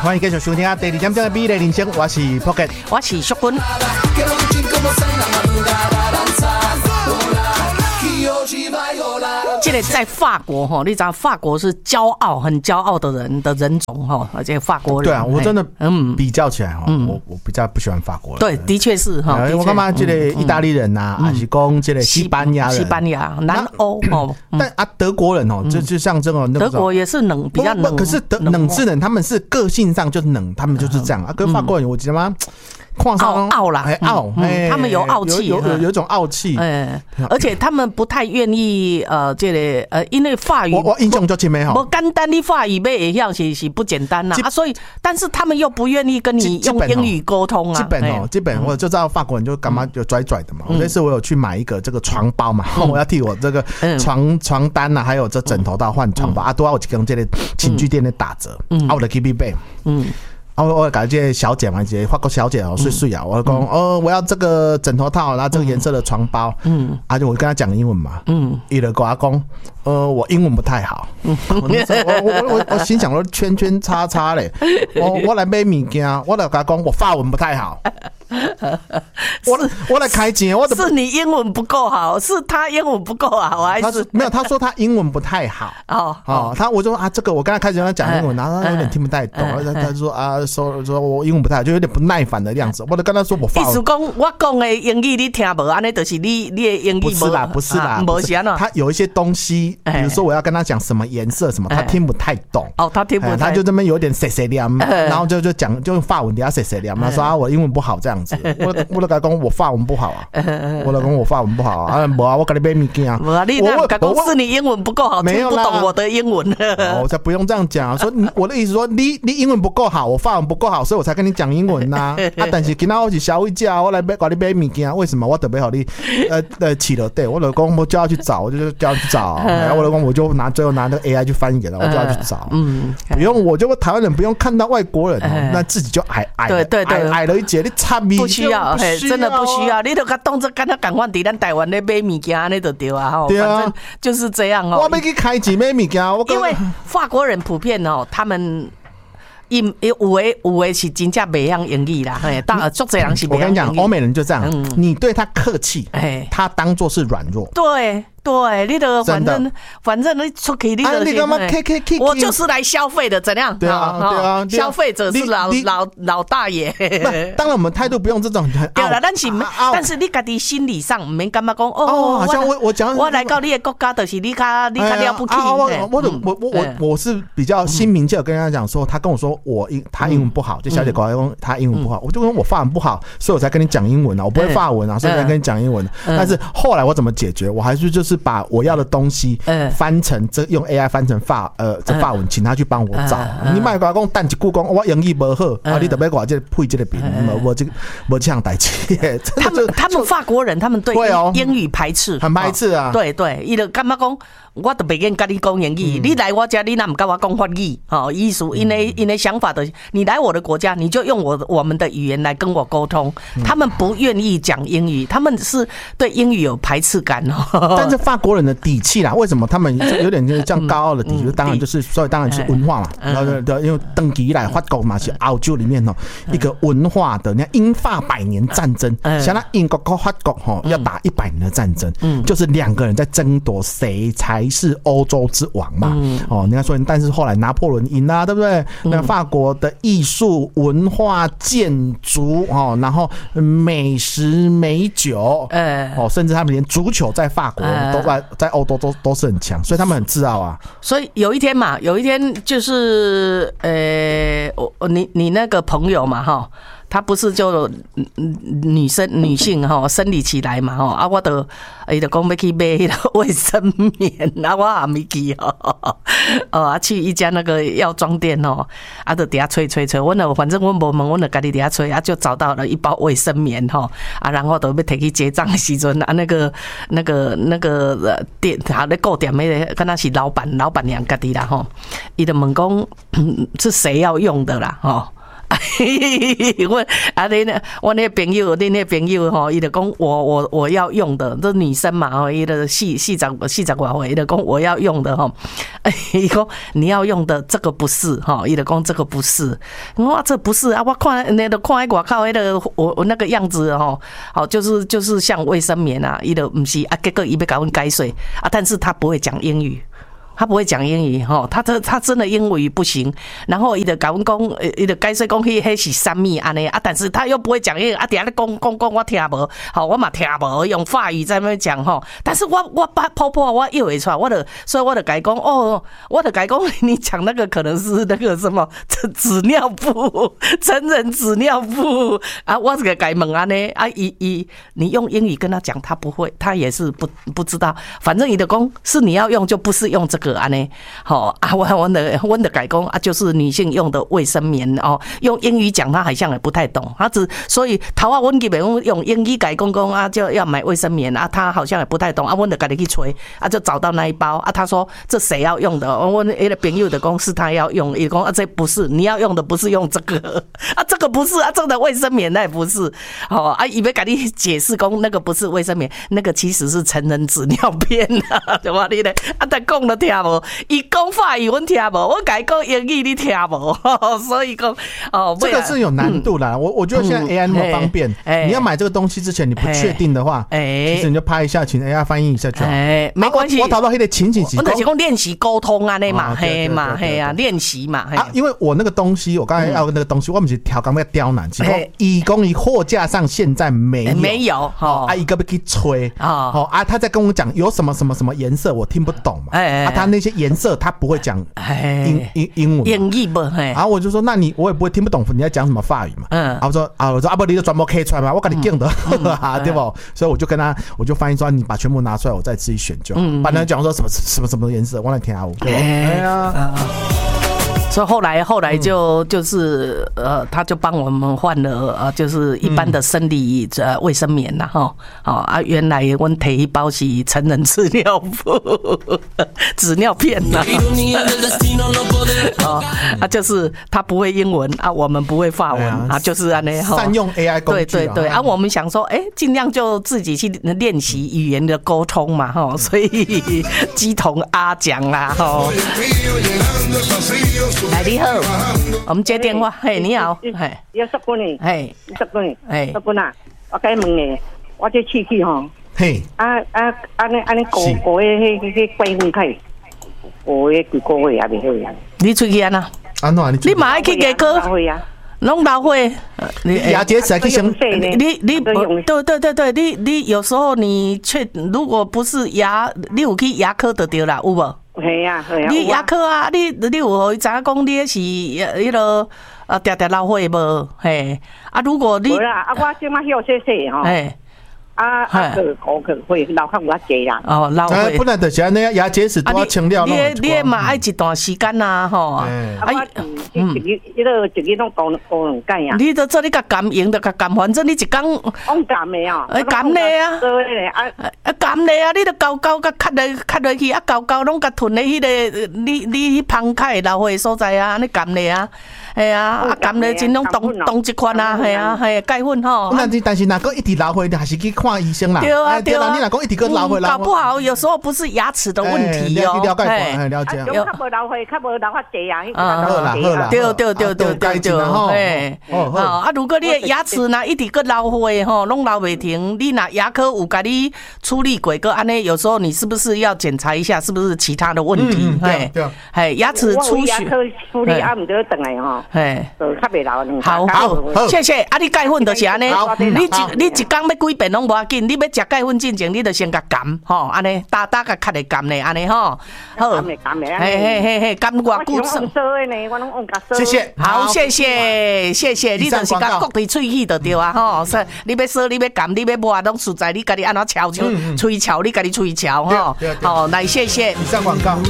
欢迎继续收听第2点钟的美丽人生，我是 Pocket， 我是淑君。这个在法国哈，你知道法国是骄傲、很骄傲的人种哈，而且法国人。 对啊，我真的比较起来哈，我比较不喜欢法国人。 对，的确是哈。 我干嘛这个意大利人呐，还是讲这个西班牙人？ 西班牙、南欧哦。 但德国人哦，就像这种德国也是冷，比较冷。 可是冷是冷，他们是个性上就是冷，他们就是这样啊。跟法国人，我觉得吗？ 傲啦， 傲， 他们有傲气， 有一种傲气， 而且他们不太愿意这个因为法语我印象就前面哈， 不简单的法语被会晓是不简单啦，所以但是他们又不愿意跟你用英语沟通啊。 基本我就知道法国人就干嘛就拽拽的嘛。那次我有去买一个这个床包嘛，我要替我这个床单呐，还有这枕头到换床包啊，都要我去跟这个寝具店的打折，我的 KP 贝，我感觉小姐嘛，法国小姐哦，水啊，我讲我要这个枕头套，然后这个颜色的床包，就我跟她讲英文嘛，伊就跟我讲，我英文不太好，我心想说圈圈叉叉嘞，我来买物件，我就跟她讲我法文不太好。我来开钱， 是你英文不够好，是他英文不够好，还是没有？他说他英文不太好。我就说这个我刚才开始跟他讲英文，然后他有点听不太懂，他说说我英文不太好，就有点不耐烦的样子。我就跟他说我法文。 意思讲我讲的英语你听不，安尼就是你的英语不是啦，不是啦， 不是啊。 他有一些东西，比如说我要跟他讲什么颜色什么，他听不太懂。 他听不太懂， 他就这么有点碎碎念，然后就讲就用法文底下碎碎念，他说我英文不好这样子。我就跟他讲我法文不好啊，我就讲我法文不好啊，没啊，我给你买物件啊， 你那讲是你英文不够好，听不懂我的英文， 我才不用这样讲，说我的意思说你英文不够好，我法文不够好，所以我才跟你讲英文呐。但是今天我是消费者，我来给你买物件，为什么我特别好你起了对，我就讲我叫他去找，我就叫他去找，我就讲我就最后拿那个 AI 去翻译给他，我叫他去找，不用，我就台湾人不用看到外国人，那自己就矮了一截，你差米不需要，真的不需要，你都甲当作敢若赶快伫咱台湾咧买物件，那就对啊，吼，反正就是这样哦。 我要去开钱买物件， 因为法国人普遍哦，他们有的是真正袂晓英语啦，足侪人是袂晓英语。 我跟你讲，欧美人就这样，你对他客气，他当作是软弱。 对，你的反正你出去，你的我就是来消费的，怎样？ 对啊， 消费者是老大爷。 当然，我们态度不用这种。 对了，但是你家己心理上唔免感觉讲好像我讲我来到你的国家，就是你较了不起。 我是比较心明就跟他讲说，他跟我说他英文不好，就小姐跟我说他英文不好，我就说我法文不好，所以我才跟你讲英文啊，我不会法文啊，所以才跟你讲英文。但是后来我怎么解决？我还是就是把我要的东西翻成用 AI 翻成法文，请他去帮我找。你卖我讲等一句讲我英语不好啊，你特别我这配这个饼，我这样代志。 他们法国人，他们对英语排斥， 很排斥啊。 对，伊就感觉讲，我都袂跟跟你讲英语，你来我家，你哪唔跟我讲法语？意思因为想法的，你来我的国家，你就用我们的语言来跟我沟通。他们不愿意讲英语，他们是对英语有排斥感哦。 但是法国人的底气啦，为什么他们有点这样高傲的底气？当然就是，所以当然是文化嘛。因为登基以来，法国嘛是欧洲里面一个文化的，你看英法100年战争，像那英国跟法国要打100年的战争，就是2个人在争夺谁才是欧洲之王嘛。你看说，但是后来拿破仑赢啦，对不对？那法国的艺术、文化、建筑然后美食、美酒，甚至他们连足球在法国都在欧洲都是很强，所以他们很自傲啊。 所以有一天就是你那个朋友嘛哈。他不是就女性哈生理期来嘛哈我就伊就讲要去买那个卫生棉我也没去去一家那个药妆店就底下吹，反正我无问，我就家己底下吹就找到了一包卫生棉然后就要摕去结账的时阵那个店咧购店的跟他是老板娘家己啦伊就问讲是谁要用的啦我那朋友，你那朋友吼，伊就讲我要用的，这女生嘛吼，伊的四十外岁，伊就讲我要用的吼，伊讲你要用的这个不是吼，伊就讲这个不是，我这不是啊，我看那个看外口那个我那个样子吼，好就是像卫生棉啊，伊就不是啊，结果伊要甲阮解说啊，但是他不会讲英语。他不会讲英语哈，他真的英语不行。然后伊就甲阮讲，伊就解释讲迄是啥物安尼啊，但是他又不会讲英语啊，底下咧讲我听无，好我嘛听无，用法语在那边讲吼。但是我婆婆我又会出来，所以我就甲伊讲哦，我就甲伊讲你讲那个可能是那个什么纸尿布，成人纸尿布啊，我这个甲伊问安尼啊，你用英语跟他讲，他不会，他也是不知道，反正伊就讲是你要用就不是用这个。安尼，好啊，我的改工啊，就是女性用的卫生棉哦。用英语讲，他好像也不太懂，所以头啊，阮基本用英语改工啊，就要买卫生棉啊，他好像也不太懂啊。阮就家己去吹啊，就找到那一包啊。他说这谁要用的？我那个朋友的公司他要用，伊讲啊，这不是你要用的，不是用这个啊，这个不是啊，这个卫生棉那也不是。好啊，伊要甲你解释讲那个不是卫生棉，那个其实是成人纸尿片啊，对吧？你咧啊，他讲了听。伊讲法语，阮听无；我甲伊讲英语，你听无。所以讲，哦， 这个是有难度啦。我觉得现在 AI 那么方便，你要买这个东西之前，你不确定的话，其实你就拍一下，请 AI 翻译一下就好。 没关系。 我讨到迄个情景是， 我就是讲练习沟通啊，那嘛，嘿嘛，嘿啊，练习嘛。 啊，因为我那个东西，我刚才要那个东西，我不是调刚要刁难，只讲伊讲伊货架上现在没有，啊，一个要去吹，好啊，他在跟我讲有什么颜色，我听不懂嘛，啊，他那些颜色他不会讲英文英语不， 然后我就说那我也不会听不懂你在讲什么法语嘛，然后我说不你就全部可以出来嘛，我跟你讲的对不？所以我就翻译说你把全部拿出来，我再自己选就好。不然讲说什么颜色，我来听下，对吧？哎呀。 所以后来就是他就帮我们换了就是一般的生理卫生棉啦哈，啊原来我摕一包是成人纸尿布纸尿片啦，就是他不会英文啊，我们不会法文啊，就是安尼哈， 善用 AI 工具对啊，我们想说尽量就自己去练习语言的沟通嘛哈，所以鸡同鸭讲啦哈。来，你好，我们接电话。嘿，你好，嘿， 要十个呢， 嘿 ，10个呢，嘿，10个啊，我该问你，我这去吼， 嘿， 安尼过的迄怪分开，过的几个月也未好呀。 你出去啊呐？你嘛爱去加科？拢老火， 你牙结石去生， 你对，你有时候如果不是你有去牙科就对啦，有无？ 系啊， 你牙科啊，你有互伊知影讲你是迄个常老火无？嘿，啊，如果你无啦，我即马休息吼。会老较有较济啦。 哦，老会。 本来就是安尼啊，牙结石都要清了。 你嘛爱一段时间呐，吼。 一个拢高两解啊。 你都做你甲甘用，就甲甘，反正你一工。 on甘的啊。 甘的啊。甘的啊，你都高甲咳落去，啊高拢甲吞咧迄个你芳开老火所在啊，你甘的啊。系啊，甘的真拢冻一款啊，系啊，系钙粉吼。 但是若个一直老火，还是去看医生啦。 对啊， 你若讲一直个老火， 搞不好有时候不是牙齿的问题哦。 了解，了解。 较无老火，较无老较济啊。 好啦。 对，嘿。啊，如果你的牙齿若一直个老火吼，拢老袂停，你若牙科有甲你处理过个安尼，有时候你是不是要检查一下是不是其他的问题？嘿，牙齿出血。 牙科处理啊，唔得等来吼。 嘿， 较袂老。 好，谢谢。啊，你钙粉就是安尼，你一工要几遍拢无要紧，你要食钙粉进前，你就先甲含吼，安尼打甲咳的含咧，安尼吼。好，嘿，含偌久？ 谢谢， 好，谢谢，你就是甲各地喙齿就对啊吼。所以你要说，你要含，你要抹，拢实在你家己安怎敲吹敲，你家己吹敲吼。好，来谢谢。 以上广告。